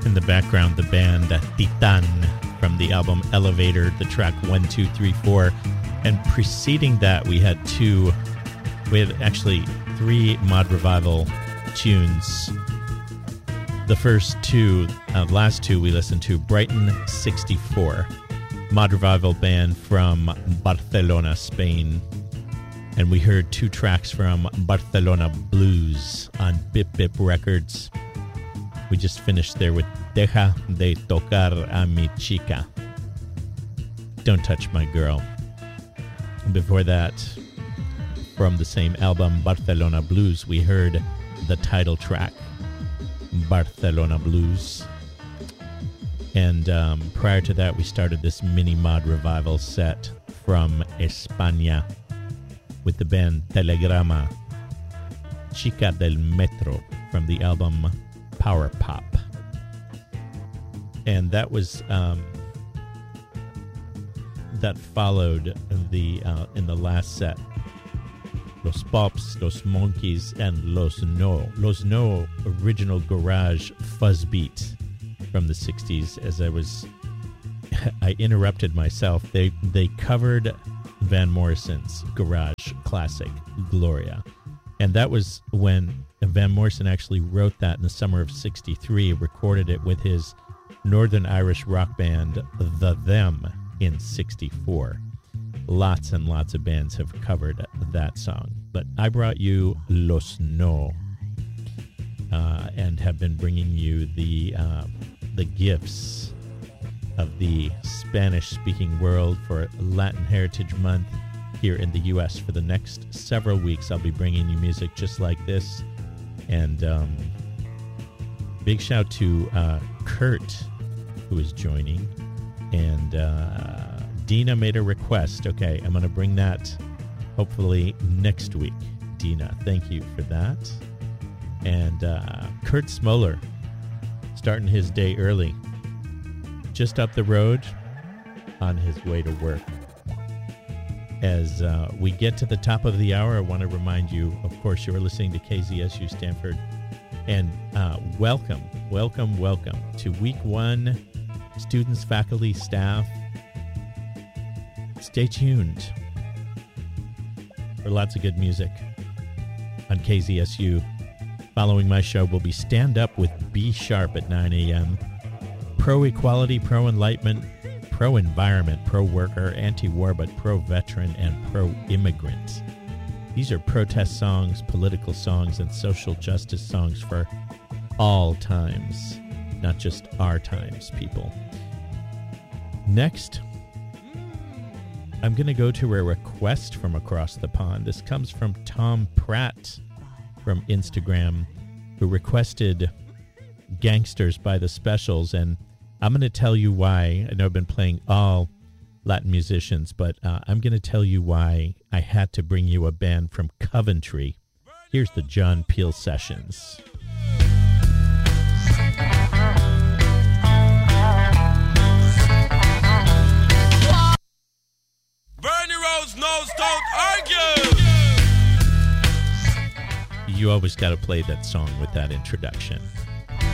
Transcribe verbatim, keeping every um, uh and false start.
in the background, the band Titan from the album Elevator, the track one two three four. And preceding that, we had two, we had actually three Mod Revival tunes. The first two, uh, last two we listened to, Brighton sixty-four, Mod Revival band from Barcelona, Spain. And we heard two tracks from Barcelona Blues on Bip Bip Records. We just finished there with Deja de tocar a mi chica. Don't touch my girl. And before that, from the same album, Barcelona Blues, we heard the title track, Barcelona Blues. And um, prior to that, we started this mini Mod Revival set from España with the band Telegrama, Chica del Metro, from the album Power Pop. And that was um, that followed the uh, in the last set, Los Pops, Los Monkeys, and Los No. Los No, original garage fuzz beat from the sixties. As I was, I interrupted myself. They they covered Van Morrison's garage classic, Gloria. And that was when Van Morrison actually wrote that in the summer of sixty-three, recorded it with his Northern Irish rock band, The Them, in sixty-four. Lots and lots of bands have covered that song. But I brought you Los No, uh, and have been bringing you the, uh, the gifts of the Spanish-speaking world for Latin Heritage Month here in the U S For the next several weeks, I'll be bringing you music just like this. And um, big shout to uh, Kurt, who is joining. And uh, Dina made a request. Okay, I'm going to bring that hopefully next week. Dina, thank you for that. And uh, Kurt Smoller, starting his day early, just up the road on his way to work. As uh, we get to the top of the hour, I want to remind you, of course, you are listening to K Z S U Stanford. And uh, welcome, welcome, welcome to week one, students, faculty, staff. Stay tuned for lots of good music on K Z S U. Following my show will be Stand Up with B Sharp at nine a.m. Pro-equality, pro-enlightenment, pro-environment, pro-worker, anti-war, but pro-veteran, and pro-immigrant. These are protest songs, political songs, and social justice songs for all times, not just our times, people. Next, I'm going to go to a request from across the pond. This comes from Tom Pratt from Instagram, who requested Gangsters by the Specials, and I'm going to tell you why. I know I've been playing all Latin musicians, but uh, I'm going to tell you why I had to bring you a band from Coventry. Here's the John Peel Sessions. Bernie Rose knows don't argue. You always got to play that song with that introduction.